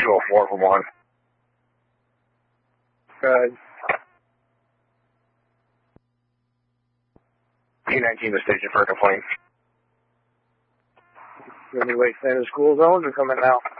204 for 1. Good. P19 to station for a complaint. Any way to stay in the school zones or coming out?